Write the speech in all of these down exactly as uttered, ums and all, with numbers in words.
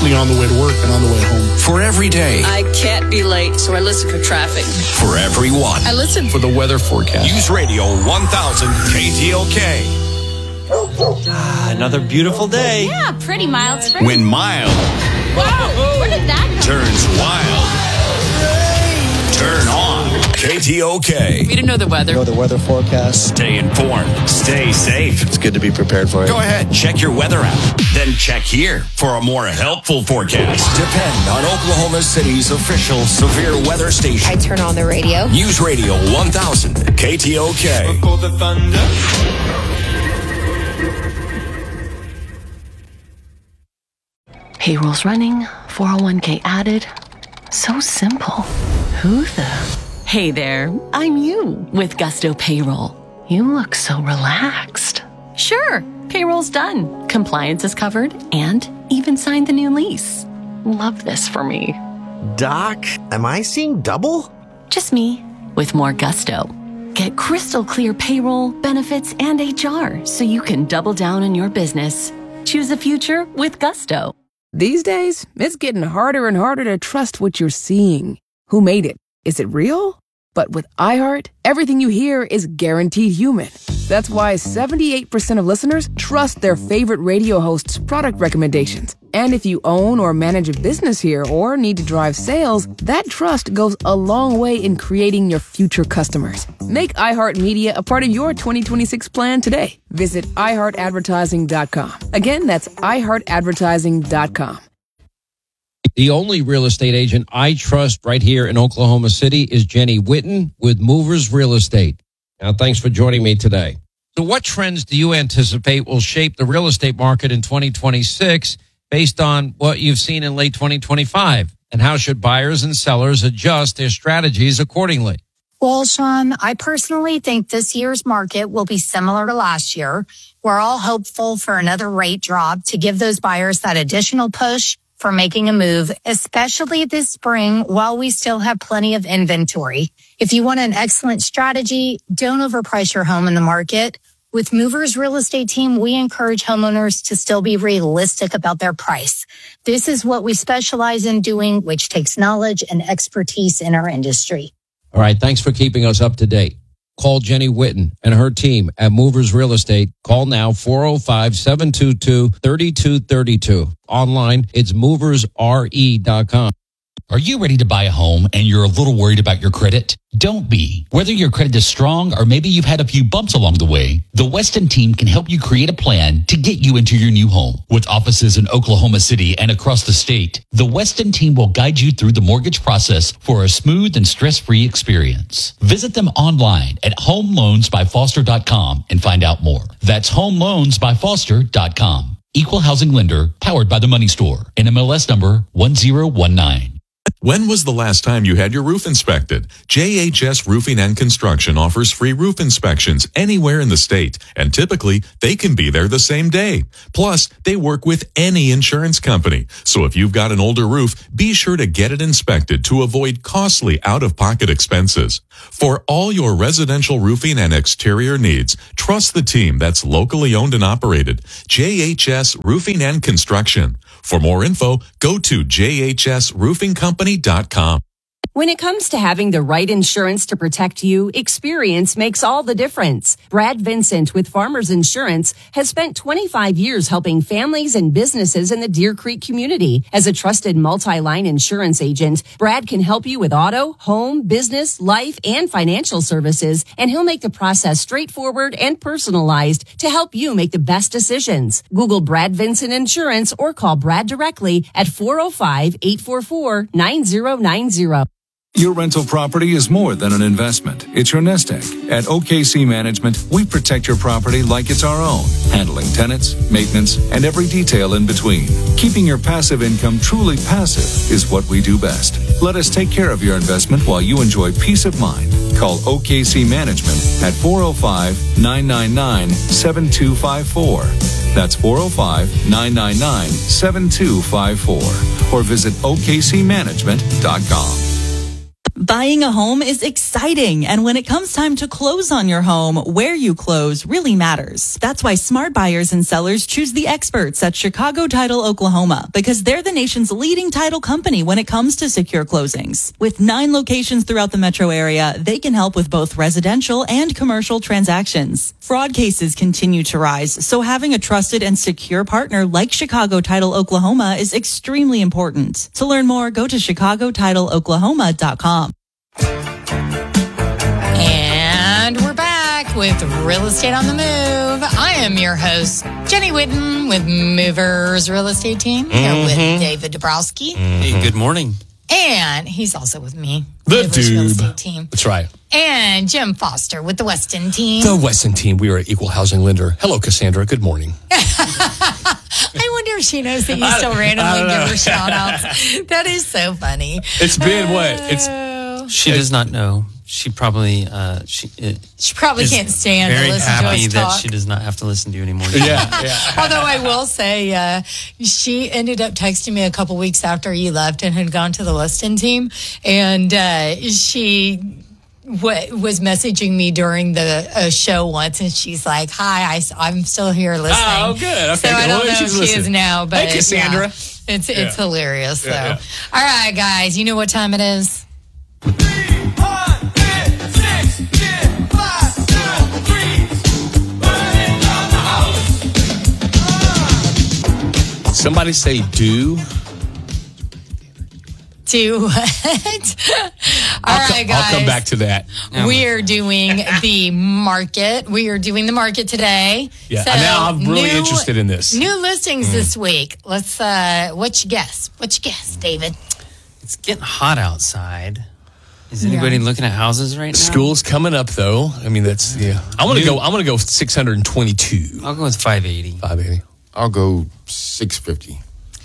especially on the way to work and on the way home. For every day. I can't be late, so I listen for traffic. For everyone. I listen for the weather forecast. News Radio one thousand K T L K. Ah, another beautiful day. Yeah, pretty mild spring. When mild. Wow, where did that go? Turns wild. Turn on K T O K. We didn't know the weather. Know the weather forecast. Stay informed. Stay safe. It's good to be prepared for it. Go ahead, check your weather app. Then check here for a more helpful forecast. Depend on Oklahoma City's official severe weather station. I turn on the radio. News Radio one thousand K T O K. Before the thunder. Payroll's running, four oh one k added. So simple. Who the? Hey there, I'm you with Gusto Payroll. You look so relaxed. Sure, payroll's done. Compliance is covered and even signed the new lease. Love this for me. Doc, am I seeing double? Just me with more gusto. Get crystal clear payroll, benefits, and H R so you can double down on your business. Choose a future with Gusto. These days, it's getting harder and harder to trust what you're seeing. Who made it? Is it real? But with iHeart, everything you hear is guaranteed human. That's why seventy-eight percent of listeners trust their favorite radio host's product recommendations. And if you own or manage a business here or need to drive sales, that trust goes a long way in creating your future customers. Make iHeartMedia a part of your twenty twenty-six plan today. Visit i heart advertising dot com. Again, that's i heart advertising dot com. The only real estate agent I trust right here in Oklahoma City is Jenny Whitten with Movers Real Estate. Now, thanks for joining me today. So what trends do you anticipate will shape the real estate market in twenty twenty-six based on what you've seen in late twenty twenty-five? And how should buyers and sellers adjust their strategies accordingly? Well, Sean, I personally think this year's market will be similar to last year. We're all hopeful for another rate drop to give those buyers that additional push for making a move, especially this spring while we still have plenty of inventory. If you want an excellent strategy, don't overprice your home in the market. With Movers Real Estate Team, we encourage homeowners to still be realistic about their price. This is what we specialize in doing, which takes knowledge and expertise in our industry. All right, thanks for keeping us up to date. Call Jenny Whitten and her team at Movers Real Estate. Call now, four oh five, seven two two, three two three two. Online, it's movers r e dot com. Are you ready to buy a home and you're a little worried about your credit? Don't be. Whether your credit is strong or maybe you've had a few bumps along the way, the Weston team can help you create a plan to get you into your new home. With offices in Oklahoma City and across the state, the Weston team will guide you through the mortgage process for a smooth and stress-free experience. Visit them online at home loans by foster dot com and find out more. That's home loans by foster dot com. Equal housing lender, powered by the Money Store. N M L S number one zero one nine. When was the last time you had your roof inspected? J H S Roofing and Construction offers free roof inspections anywhere in the state, and typically they can be there the same day. Plus, they work with any insurance company. So if you've got an older roof, be sure to get it inspected to avoid costly out-of-pocket expenses. For all your residential roofing and exterior needs, trust the team that's locally owned and operated. J H S Roofing and Construction. For more info, go to j h s roofing company dot com. When it comes to having the right insurance to protect you, experience makes all the difference. Brad Vincent with Farmers Insurance has spent twenty-five years helping families and businesses in the Deer Creek community. As a trusted multi-line insurance agent, Brad can help you with auto, home, business, life, and financial services, and he'll make the process straightforward and personalized to help you make the best decisions. Google Brad Vincent Insurance or call Brad directly at four oh five, eight four four, nine oh nine oh. Your rental property is more than an investment. It's your nest egg. At O K C Management, we protect your property like it's our own, handling tenants, maintenance, and every detail in between. Keeping your passive income truly passive is what we do best. Let us take care of your investment while you enjoy peace of mind. Call O K C Management at four oh five, nine nine nine, seven two five four. That's four oh five, nine nine nine, seven two five four. Or visit o k c management dot com. Buying a home is exciting, and when it comes time to close on your home, where you close really matters. That's why smart buyers and sellers choose the experts at Chicago Title Oklahoma, because they're the nation's leading title company when it comes to secure closings. With nine locations throughout the metro area, they can help with both residential and commercial transactions. Fraud cases continue to rise, so having a trusted and secure partner like Chicago Title Oklahoma is extremely important. To learn more, go to chicago title oklahoma dot com. And we're back with Real Estate on the Move. I am your host, Jenny Whitten with Movers Real Estate Team, here Mhm. with David Dabrowski. Hey, good morning. And he's also with me, The Movers Real dude. Estate Team. That's right. And Jim Foster with the Weston Team. The Weston team. We are an equal housing lender. Hello, Cassandra. Good morning. I wonder if she knows that you I- still I randomly don't give know. her shout outs. That is so funny. It's been what? It's She does not know. She probably uh, she uh, She probably is can't stand to very listen to happy us that talk. she does not have to listen to you anymore. Yeah, yeah. Although I will say, uh, she ended up texting me a couple weeks after you left and had gone to the Weston team, and uh, she w- was messaging me during the uh, show once, and she's like, "Hi, I, am still here listening." Oh, good. Okay, so I good. don't Well, know if she's she is listening. now, but Hey, Cassandra. yeah, it's it's Yeah. hilarious. So, Yeah, yeah. all right, guys, you know what time it is. Somebody say do. Do what? All I'll, co- right, guys. I'll come back to that. We are doing the market. We are doing the market today. Yeah, So, now I'm really new- interested in this. New listings Mm. this week. Let's, uh, what you guess? What you guess, David? It's getting hot outside. Is anybody looking at houses right now? School's coming up though. I mean, that's yeah. I want to go. I want to go six hundred twenty-two. I'll go with five eighty. five eighty. I'll go six fifty.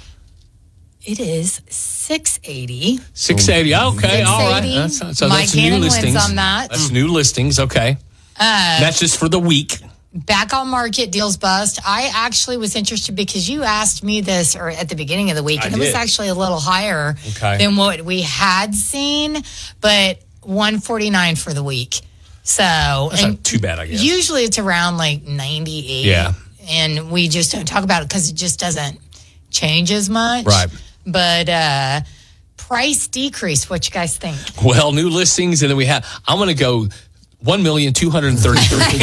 It is six eighty. six eighty. Okay, all right. six eighty. That's, so Mike that's new Hannon wins listings. on that. That's new listings. Okay. Uh, That's just for the week. Back on market deals bust. I actually was interested because you asked me this or at the beginning of the week, I and it was did. actually a little higher Okay. than what we had seen, but one forty-nine for the week. So That's and not too bad, I guess. usually it's around like ninety-eight. Yeah. And we just don't talk about it because it just doesn't change as much. Right. But uh, price decrease, what you guys think? Well, new listings, and then we have. I'm going to go one million two hundred thirty-three.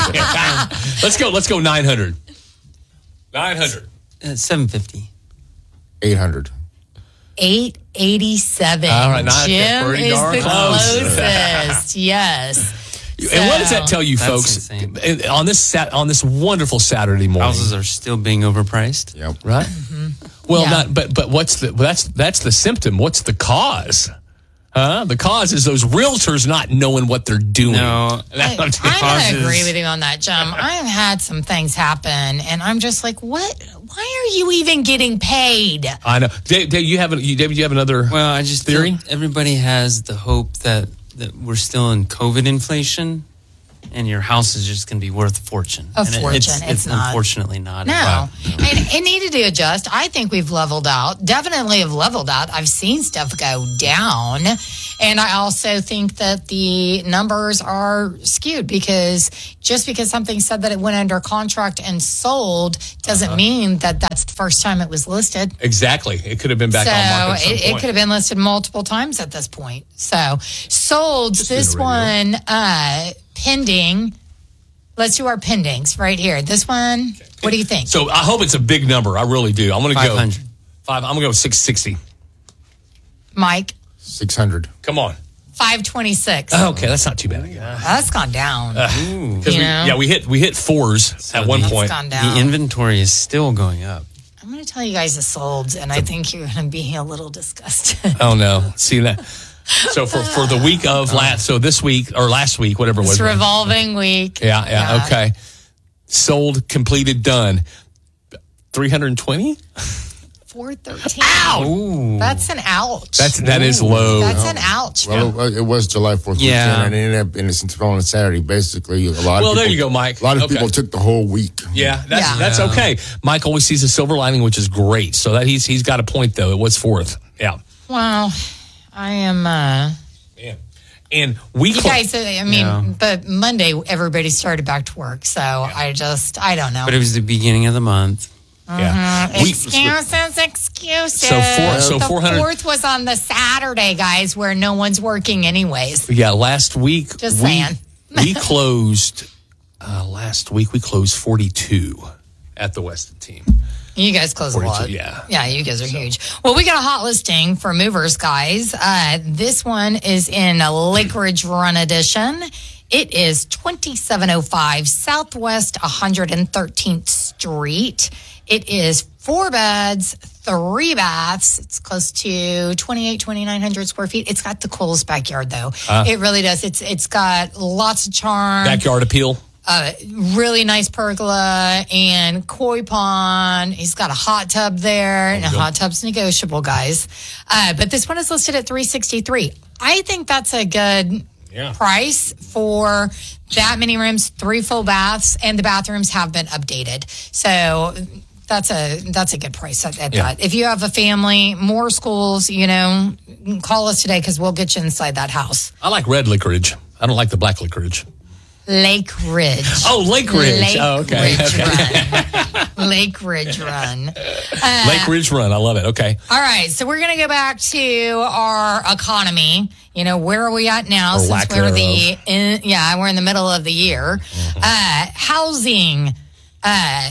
Let's go. Let's go nine hundred. Nine hundred. Uh, seven fifty. eight hundred. eight eighty-seven. All right, now Jim that's pretty is darn the close. closest. Yes. And what does that tell you, That's folks? insane. On this sat on this wonderful Saturday morning, Houses are still being overpriced. Yep. right? Well, Yeah. not but but what's the well, that's that's the symptom. What's the cause? Huh? The cause is those realtors not knowing what they're doing. No, I, I'm going to agree with you on that, Jim. I've had some things happen, and I'm just like, what? Why are you even getting paid? I know. Dave, Dave, you have an, you, David, you have another Well, I just theory? feel everybody has the hope that, that we're still in COVID inflation and your house is just going to be worth a fortune. A And it- fortune. It's, It's it's not. unfortunately not. No. Wow. And it needed to adjust. I think we've leveled out. Definitely have leveled out. I've seen stuff go down. And I also think that the numbers are skewed because just because something said that it went under contract and sold doesn't Uh-huh. mean that that's the first time it was listed. Exactly. It could have been back so on market. At some it, it point. could have been listed multiple times at this point. So sold Just do this the radio. one uh, pending. Let's do our pendings right here. This one, what do you think? So I hope it's a big number. I really do. I'm going to go five hundred. five. I'm going to go six sixty. Mike, six hundred. Come on. five twenty-six. Okay, that's not too bad. Again. That's gone down. Because You we, know? yeah, we hit we hit fours at one That's point. gone down. The inventory is still going up. I'm going to tell you guys the solds, and I think you're going to be a little disgusted. Oh no! See that? So for, for the week of last, so this week or last week, whatever it was. It's revolving week. Yeah, yeah, Yeah. okay. Sold, completed, done. three hundred twenty? four thirteen. Ow! Ooh. That's an ouch. That's that is low. That's an ouch. Well, it, it was July fourth Yeah. weekend, and it ended up in it's on a Saturday. Basically, a lot. Well, of people, there you go, Mike. A lot of Okay. people took the whole week. Yeah, that's Yeah. that's Yeah. okay. Mike always sees a silver lining, which is great. So that he's he's got a point though. It was fourth. Yeah. Well, I am uh, Yeah. And we, you cl- guys, I mean, Yeah. but Monday everybody started back to work, so yeah. I just, I don't know. But it was the beginning of the month. Yeah. Mm-hmm. We- excuses, excuses. So four- so the four hundred fourth was on the Saturday, guys, where no one's working anyways. Yeah, last week Just we, saying. we closed. Uh, last week we closed forty-two at the Weston team. You guys close a lot. Yeah. Yeah, you guys are huge. Well, we got a hot listing for movers, guys. Uh, this one is in a Lake Ridge Run edition. It is twenty-seven oh five Southwest one hundred thirteenth Street. It is four beds, three baths. It's close to twenty-eight, twenty-nine hundred square feet. It's got the coolest backyard, though. Uh, it really does. It's It's got lots of charm. Backyard appeal. Uh, really nice pergola and koi pond. He's got a hot tub there, and a hot tub's negotiable, guys. Uh, but this one is listed at three sixty-three. I think that's a good yeah. price for that many rooms, three full baths, and the bathrooms have been updated. So that's a that's a good price at, at Yeah. that. If you have a family, more schools, you know, call us today because we'll get you inside that house. I like red licorice. I don't like the black licorice. Lake Ridge. Oh, Lake Ridge. Lake oh, okay. Ridge okay. Run. Lake Ridge Run. Uh, Lake Ridge Run. I love it. Okay. All right. So we're going to go back to our economy. You know, where are we at now? Or since lack we're the thereof. in, yeah, we're in the middle of the year. Mm-hmm. Uh, housing. Uh,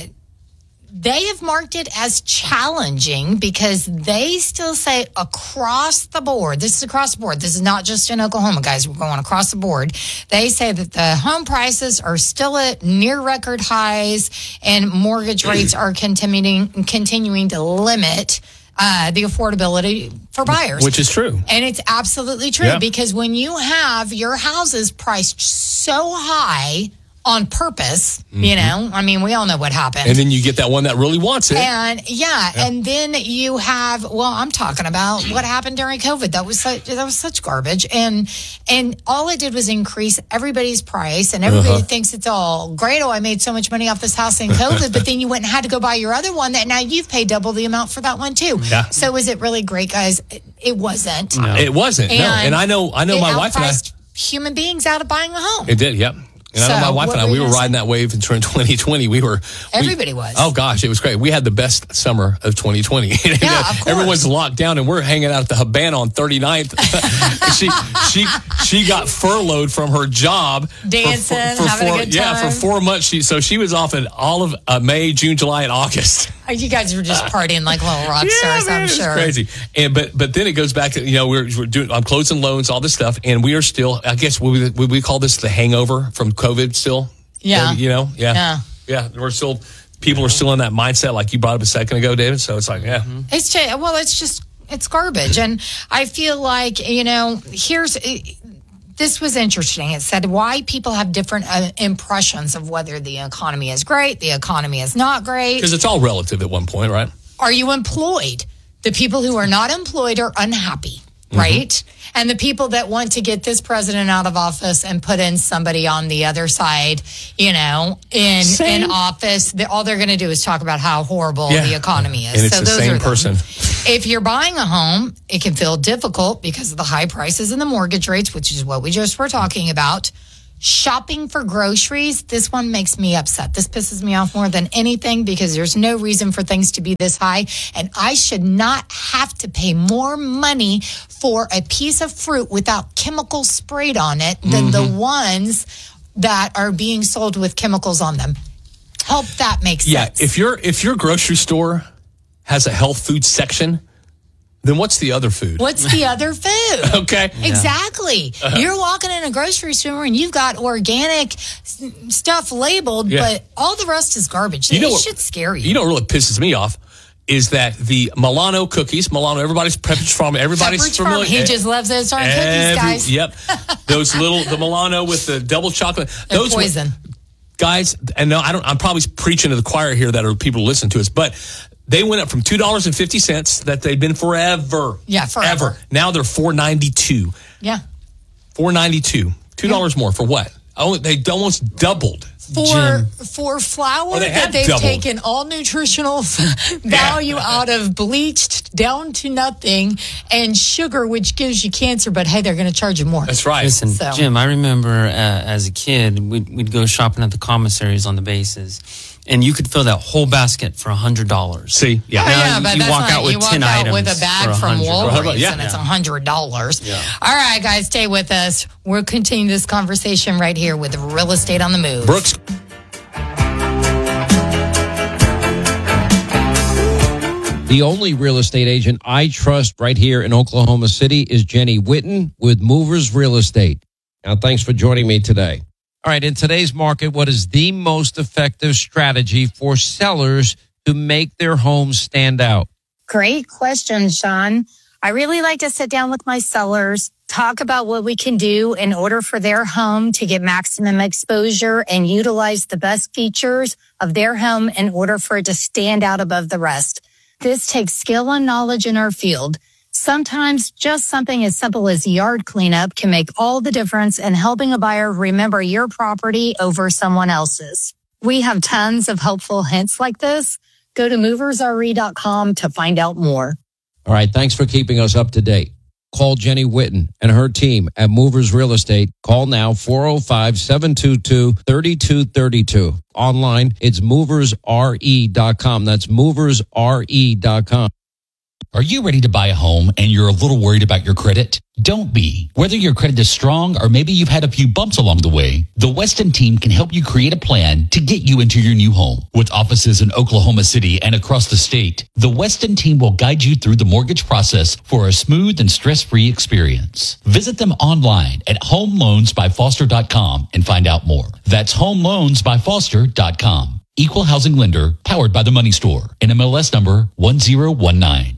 they have marked it as challenging because they still say across the board, this is across the board, this is not just in Oklahoma, guys, we're going across the board. They say that the home prices are still at near record highs and mortgage rates are continuing, continuing to limit uh, the affordability for buyers. Which is true. And it's absolutely true Yeah. because when you have your houses priced so high on purpose, mm-hmm. you know, I mean, we all know what happened. And then you get that one that really wants it. And yeah, Yeah. and then you have, well, I'm talking about what happened during COVID. That was such, that was such garbage. And, and all it did was increase everybody's price and everybody Uh-huh. thinks it's all great. Oh, I made so much money off this house in COVID, but then you went and had to go buy your other one that now you've paid double the amount for that one too. Yeah. So is it really great, guys? It, it wasn't. No. It wasn't. And no. And I know, I know it my wife and I. outpriced human beings out of buying a home. It did. Yep. And I know So, my wife what and I, were we you were gonna riding that wave in twenty twenty. We were. we- Everybody was. Oh gosh, it was great. We had the best summer of twenty twenty. Yeah, of course. Everyone's locked down, and we're hanging out at the Habana on thirty-ninth. she she she got furloughed from her job, Dancing, for, for, for having a four, good yeah, time. for four months. She so she was off in all of uh, May, June, July, and August. You guys were just partying like little rock stars, man, I'm it's sure. crazy. And but but then it goes back to, you know, we're we're doing I'm closing loans, all this stuff, and we are still. I guess would we, would we call this the hangover from COVID still? Yeah. You know, yeah. Yeah. Yeah. We're still, people are still in that mindset like you brought up a second ago, David. So it's like, yeah. It's just, well, it's just, it's garbage. And I feel like, you know, here's, this was interesting. It said why people have different uh, impressions of whether the economy is great, the economy is not great. Because it's all relative at one point, right? Are you employed? The people who are not employed are unhappy, right? Mm-hmm. And the people that want to get this president out of office and put in somebody on the other side, you know, in Same. in office, they, all they're going to do is talk about how horrible Yeah. the economy is. And it's so the those same are person. If you're buying a home, it can feel difficult because of the high prices and the mortgage rates, which is what we just were talking about. Shopping for groceries, this one makes me upset. This pisses me off more than anything because there's no reason for things to be this high. And I should not have to pay more money for a piece of fruit without chemicals sprayed on it than Mm-hmm. the ones that are being sold with chemicals on them. Help that make Yeah. sense. If your if your grocery store has a health food section, then what's the other food? What's the other food? Okay. Exactly. Uh-huh. You're walking in a grocery store and you've got organic s- stuff labeled, Yeah. but all the rest is garbage. You know It what- should scare you. You know what really pisses me off is that the Milano cookies, Milano, everybody's Pepperidge Farm, everybody's Pepperidge Farm, familiar. he just loves those darn cookies, Every- guys. Yep. Those little, the Milano with the double chocolate. They're Those were- poison. guys, and no, I don't, I'm probably preaching to the choir here that are people who listen to us, but they went up from two dollars and fifty cents that they've been forever. Yeah, forever. Ever. Now they're four ninety-two. Yeah. four ninety-two. two dollars more for what? Oh, they almost doubled. for Jim. for flour Or they that have they've doubled. taken all nutritional value out of, bleached down to nothing, and sugar, which gives you cancer. But hey, they're going to charge you more. That's right. Listen, So- Jim, I remember uh, as a kid, we'd, we'd go shopping at the commissaries on the bases, and you could fill that whole basket for one hundred dollars. See? Yeah. Oh, Now yeah, you- but you that's walk not, out with you walk ten out items with a bag for from one hundred Walgreens, dollars. Yeah. and it's Yeah. one hundred dollars. Yeah. All right, guys, stay with us. We'll continue this conversation right here with Real Estate on the Move. Brooks. The only real estate agent I trust right here in Oklahoma City is Jenny Whitten with Movers Real Estate. Now, thanks for joining me today. All right, in today's market, what is the most effective strategy for sellers to make their homes stand out? Great question, Sean. I really like to sit down with my sellers, talk about what we can do in order for their home to get maximum exposure and utilize the best features of their home in order for it to stand out above the rest. This takes skill and knowledge in our field. Sometimes just something as simple as yard cleanup can make all the difference in helping a buyer remember your property over someone else's. We have tons of helpful hints like this. Go to movers r e dot com to find out more. All right, thanks for keeping us up to date. Call Jenny Whitten and her team at Movers Real Estate. Call now, four oh five, seven two two, three two three two. Online, it's movers r e dot com. That's movers r e dot com. Are you ready to buy a home and you're a little worried about your credit? Don't be. Whether your credit is strong or maybe you've had a few bumps along the way, the Weston team can help you create a plan to get you into your new home. With offices in Oklahoma City and across the state, the Weston team will guide you through the mortgage process for a smooth and stress-free experience. Visit them online at home loans by foster dot com and find out more. That's home loans by foster dot com. Equal housing lender, powered by the Money Store. N M L S number one zero one nine.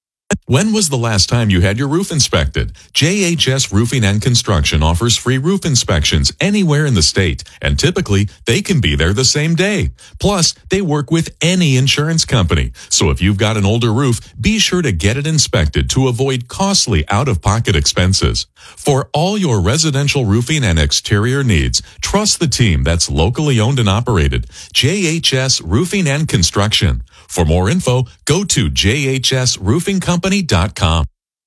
When was the last time you had your roof inspected? J H S Roofing and Construction offers free roof inspections anywhere in the state, and typically they can be there the same day. Plus, they work with any insurance company. So if you've got an older roof, be sure to get it inspected to avoid costly out-of-pocket expenses. For all your residential roofing and exterior needs, trust the team that's locally owned and operated. J H S Roofing and Construction. For more info, go to j h s roofing company dot com.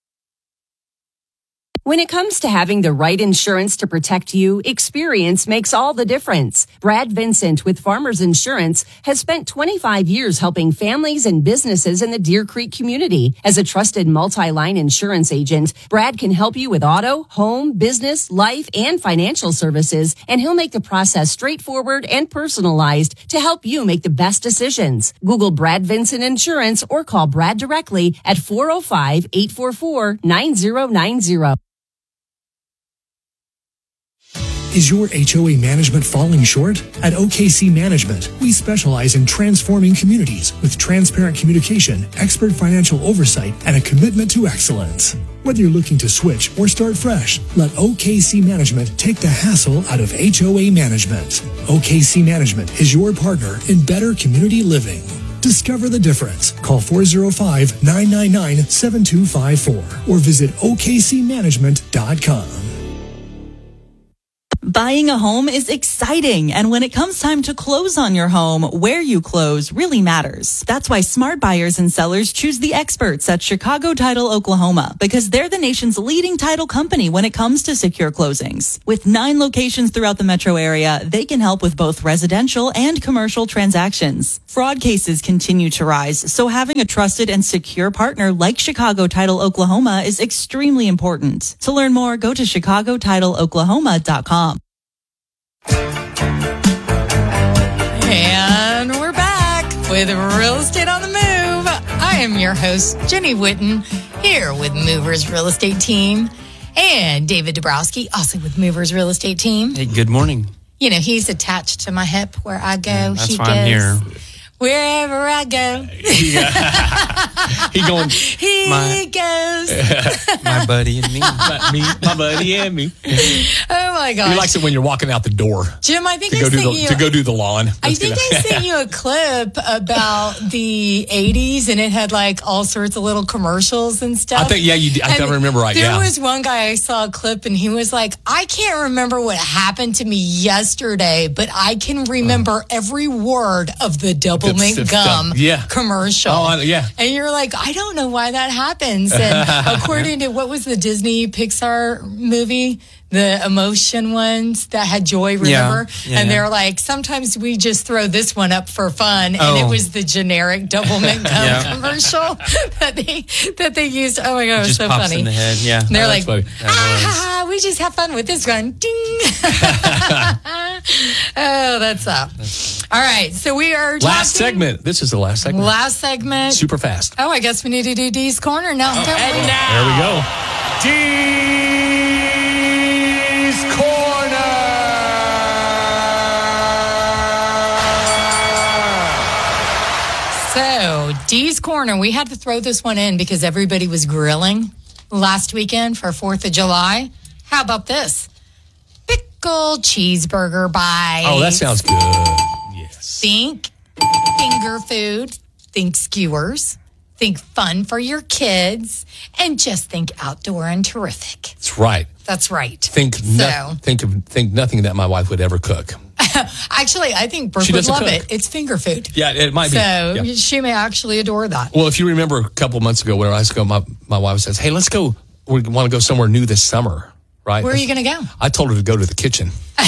When it comes to having the right insurance to protect you, experience makes all the difference. Brad Vincent with Farmers Insurance has spent twenty-five years helping families and businesses in the Deer Creek community. As a trusted multi-line insurance agent, Brad can help you with auto, home, business, life, and financial services, and he'll make the process straightforward and personalized to help you make the best decisions. Google Brad Vincent Insurance or call Brad directly at four oh five, eight four four, nine oh nine oh. Is your H O A management falling short? At O K C Management, we specialize in transforming communities with transparent communication, expert financial oversight, and a commitment to excellence. Whether you're looking to switch or start fresh, let O K C Management take the hassle out of H O A management. O K C Management is your partner in better community living. Discover the difference. Call four oh five, nine nine nine, seven two five four or visit o k c management dot com. Buying a home is exciting, and when it comes time to close on your home, where you close really matters. That's why smart buyers and sellers choose the experts at Chicago Title Oklahoma, because they're the nation's leading title company when it comes to secure closings. With nine locations throughout the metro area, they can help with both residential and commercial transactions. Fraud cases continue to rise, so having a trusted and secure partner like Chicago Title Oklahoma is extremely important. To learn more, go to chicago title oklahoma dot com. And we're back with Real Estate on the Move. I am your host, Jenny Whitten, here with Movers Real Estate Team, and David Dabrowski, also with Movers Real Estate Team. Hey, good morning. You know, he's attached to my hip where I go. Yeah, that's he why I'm here. Wherever I go. He going. He My- goes. My buddy and me. my, me, my buddy and me. Oh my gosh. He likes it when you're walking out the door Jim, I think to I go do sent the you. to go do the lawn. I Let's think do I that. sent you a clip about the eighties, and it had like all sorts of little commercials and stuff. I think yeah, you. I And don't remember right. There Yeah. was one guy I saw a clip, and he was like, "I can't remember what happened to me yesterday, but I can remember every word of the Double It's- Mint it's Gum done. Yeah. commercial." Oh, I- yeah. And you're like, I don't know why that happens. And according to what was the Disney Pixar movie? The emotion ones that had joy, remember? Yeah, yeah, and yeah. they're like, sometimes we just throw this one up for fun. And Oh. it was the generic Double Mint Gum Yeah. commercial that they that they used. Oh my God, it was Just so pops funny. in the head. Yeah. And they're Oh, like, that's funny. ah, we just have fun with this one. Ding. Oh, that's up. All right. So we are Last talking- segment. This is the last segment. Last segment. Super fast. Oh, I guess we need to do D's Corner now. don't we? There we go. D's Corner. So, D's Corner, we had to throw this one in because everybody was grilling last weekend for fourth of July. How about this? Pickle cheeseburger bites. Oh, that sounds good. Yes. Think finger food, think skewers, think fun for your kids, and just think outdoor and terrific. That's right. That's right. Think So- no, think of think nothing that my wife would ever cook. Actually, I think Brooke She would doesn't love cook. it. It's finger food. Yeah, it might be. So Yeah. she may actually adore that. Well, if you remember a couple months ago, where I was go, my my wife says, "Hey, let's go. We want to go somewhere new this summer." Right? Where are you going to go? I told her to go to the kitchen. I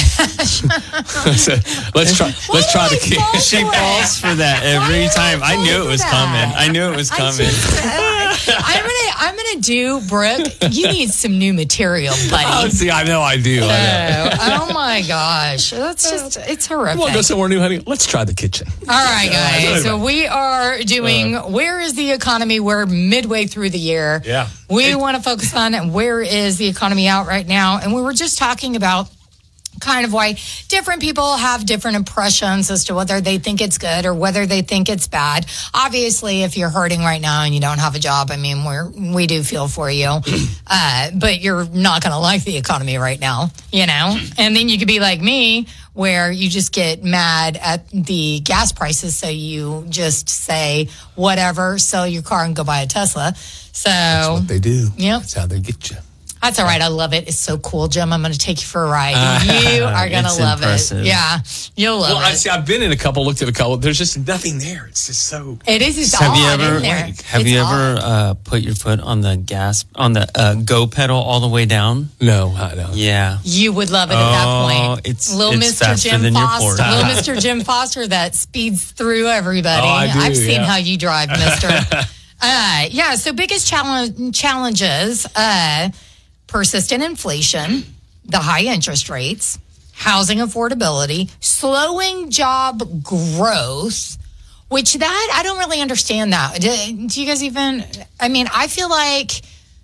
said, let's try. Let's try the kitchen. She falls for that every time. I knew it was coming. I knew it was I coming. just- I'm gonna, I'm gonna do, Brooke. You need some new material, Oh, buddy. see, I know I do. I know. So, oh my gosh, that's just, it's You want to go horrific. somewhere new, honey? Let's try the kitchen. All right, guys. anyway. So we are doing where is the economy? We're midway through the year. Yeah. We want to focus on where is the economy out right now, and we were just talking about kind of why different people have different impressions as to whether they think it's good or whether they think it's bad. Obviously, if you're hurting right now and you don't have a job, I mean, we're, we do feel for you. Uh, but you're not going to like the economy right now, you know? And then you could be like me, where you just get mad at the gas prices. So you just say, whatever, sell your car and go buy a Tesla. So That's what they do. Yep. That's how they get you. that's all right. I love it. It's so cool, Jim. I'm going to take you for a ride. You are going to It's love impressive. it. Yeah, you'll love Well, I it. see. I've been in a couple, looked at a couple. There's just nothing there. It's just so. It is. It's Have odd, you ever isn't there? have It's you odd. ever uh, put your foot on the gas on the uh, go pedal all the way down? No, I don't. Yeah. You would love it at Oh, that point. it's- little it's Mister faster Jim than your Foster. Porsche. Little Mister Jim Foster that speeds through everybody. Oh, I do, I've seen yeah. how you drive, Mister uh, yeah. So biggest challenge challenges: uh, persistent inflation, the high interest rates, housing affordability, slowing job growth. Which that I don't really understand that. Do, do you guys even? I mean, I feel like.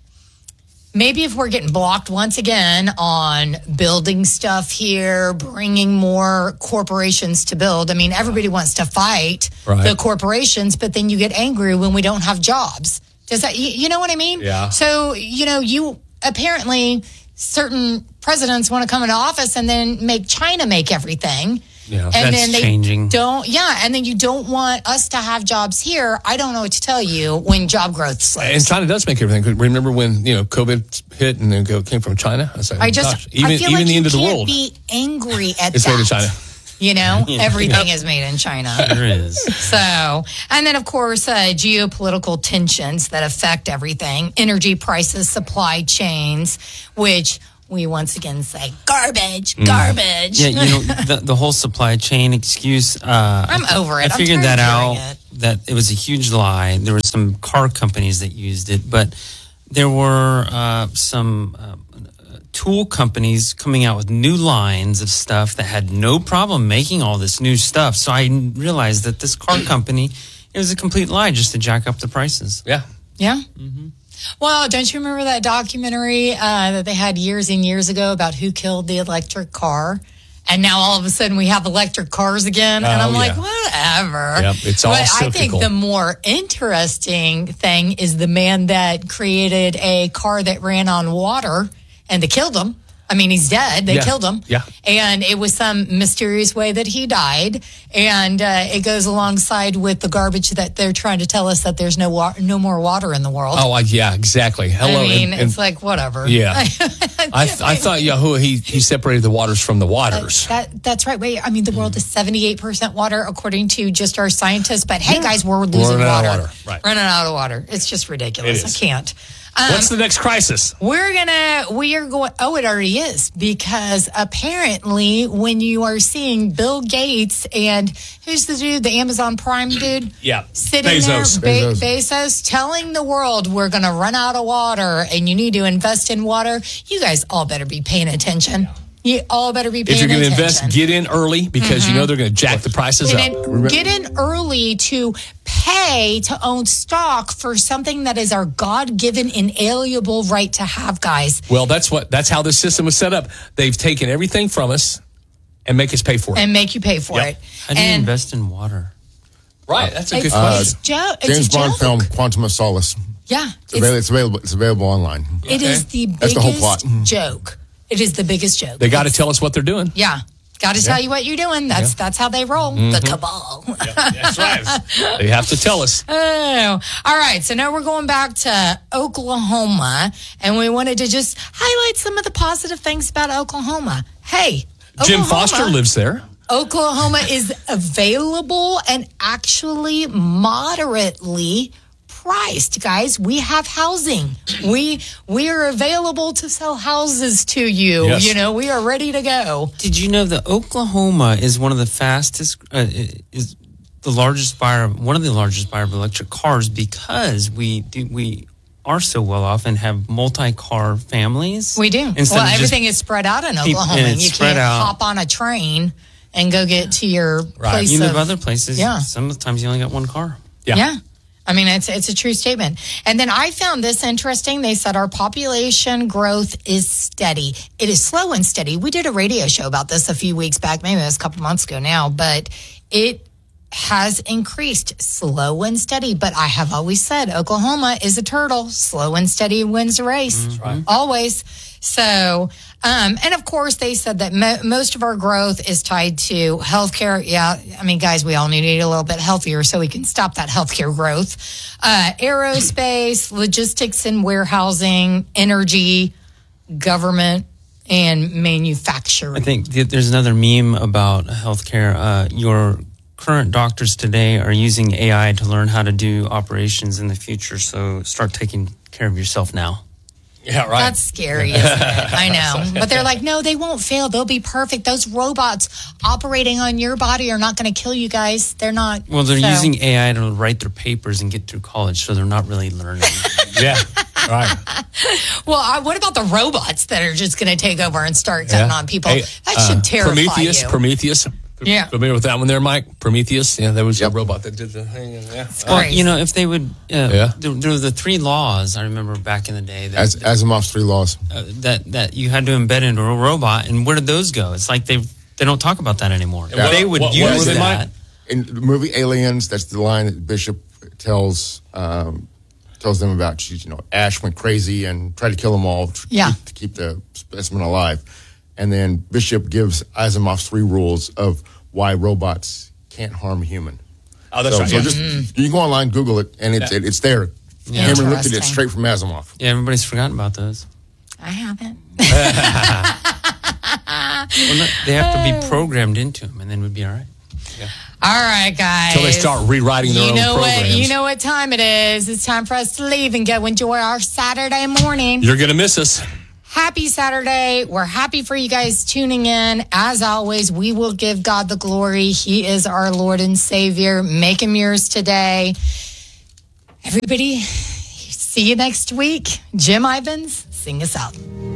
Maybe if we're getting blocked once again on building stuff here, bringing more corporations to build. I mean, everybody wants to fight Right. the corporations, but then you get angry when we don't have jobs. Does that, you, you know what I mean? Yeah. So, you know, you apparently certain presidents want to come into office and then make China make everything. Yeah, and that's then they changing. don't, yeah, and then you don't want us to have jobs here. I don't know what to tell you when job growth slows. And China does make everything. 'Cause remember when you know COVID hit and then go- came from China? I, was like, I oh, just, gosh. even I feel even like the you end of the can't world, be angry at it's that. made in China. You know, Yeah. everything is made in China. There is. So, and then of course, uh, geopolitical tensions that affect everything, energy prices, supply chains, which we once again say garbage, garbage. Yeah, you know the the whole supply chain excuse. Uh, I'm I, over it. I I'm figured tired that of out. hearing it. That it was a huge lie. There were some car companies that used it, but there were uh, some uh, tool companies coming out with new lines of stuff that had no problem making all this new stuff. So I realized that this car company, it was a complete lie just to jack up the prices. Yeah. Yeah. Well, don't you remember that documentary uh, that they had years and years ago about who killed the electric car? and now all of a sudden we have electric cars again. And Oh, I'm like, yeah. whatever. Yep, it's all But I think cyclical. the more interesting thing is the man that created a car that ran on water and they killed him. I mean, he's dead. They Yeah. killed him. Yeah. And it was some mysterious way that he died. And uh, it goes alongside with the garbage that they're trying to tell us that there's no wa- no more water in the world. Oh, I, yeah, exactly. Hello. I mean, and- and- it's like, whatever. Yeah. I, th- I thought Yahoo, he, he separated the waters from the waters. That, that's right. Wait, I mean, the world is seventy-eight percent water, according to just our scientists. But hey, guys, we're losing running out water. of water. Right. Running out of water. It's just ridiculous. It is. I can't. Um, What's the next crisis? We're gonna, we are going, oh, it already is, because apparently when you are seeing Bill Gates and who's the dude, the Amazon Prime dude? Yeah. Sitting Bezos. there, Be- Bezos. Bezos, telling the world we're going to run out of water and you need to invest in water. You guys all better be paying attention. You all better be paying If you're going to attention. invest, get in early because you know they're going to jack the prices Get up. in, get in early to pay to own stock for something that is our God-given inalienable right to have, guys. Well, that's what that's how the system was set up. They've taken everything from us and make us pay for it. And make you pay for Yep. it. How do you And invest in water? Right, that's a good it's, question. it's jo- it's James a Bond joke. film Quantum of Solace. Yeah. It's, available, it's available. It's available online. It is the That's biggest the whole plot. joke. It is the biggest joke. They got to tell us what they're doing. Yeah. Got to Yeah. tell you what you're doing. That's Yeah. that's how they roll. The Mhm. cabal. That's right. They have to tell us. Oh, all right. So now we're going back to Oklahoma, and we wanted to just highlight some of the positive things about Oklahoma. Hey, Jim Oklahoma- Foster lives there. Oklahoma is available and actually moderately priced, guys. We have housing. We we are available to sell houses to you. Yes. You know, we are ready to go. Did you know that Oklahoma is one of the fastest, uh, is the largest buyer, one of the largest buyer of electric cars because we do, we are so well off and have multi-car families. We do. Instead well, of just everything is spread out in keep- Oklahoma. and it's You spread can't out. hop on a train and go get to your place You live of other places. Yeah. Sometimes you only got one car. Yeah. I mean, it's it's a true statement. And then I found this interesting. They said our population growth is steady. It is slow and steady. We did a radio show about this a few weeks back, maybe it was a couple months ago now, but it has increased slow and steady. But I have always said Oklahoma is a turtle. Slow and steady wins the race. right. Always. So, um, and of course, they said that mo- most of our growth is tied to healthcare. Yeah, I mean, guys, we all need to eat a little bit healthier so we can stop that healthcare growth. Uh, aerospace, logistics and warehousing, energy, government, and manufacturing. I think th- there's another meme about healthcare. Uh, your current doctors today are using A I to learn how to do operations in the future. So start taking care of yourself now. Yeah, right. That's scary, isn't it? I know. But they're like, no, they won't fail. They'll be perfect. Those robots operating on your body are not going to kill you guys. They're not. Well, they're So- using A I to write their papers and get through college, so they're not really learning. Yeah, right. Well, I, what about the robots that are just going to take over and start cutting Yeah. on people? Hey, that uh, should terrify Prometheus, you. Prometheus. Yeah. Familiar with that one there, Mike? Prometheus. Yeah, there was a robot that did the thing. Yeah. Well, you know, if they would, uh, Yeah. there, there were the three laws. I remember back in the day that As Asimov's three laws. uh, that that you had to embed into a robot, and where did those go? It's like they they don't talk about that anymore. Yeah. If they would What- what use were they, that. In the movie Aliens, that's the line that Bishop tells um, tells them about. She's, you know, Ash went crazy and tried to kill them all to, Yeah. keep, to keep the specimen alive. And then Bishop gives Asimov's three rules of why robots can't harm a human. Oh, that's so, right, So yeah. just, Mm. You can go online, Google it, and it's Yeah. it, it's there. Yeah. Cameron looked at it Interesting. straight from Asimov. Yeah, everybody's forgotten about those. I haven't. Well, no, they have to be programmed into them, and then we'd be all right. All right, guys. Until they start rewriting their you own know what? programs. You know what time it is. It's time for us to leave and go enjoy our Saturday morning. You're going to miss us. Happy Saturday. We're happy for you guys tuning in. As always, we will give God the glory. He is our Lord and Savior. Make him yours today. Everybody, see you next week. Jim Ivins, sing us out.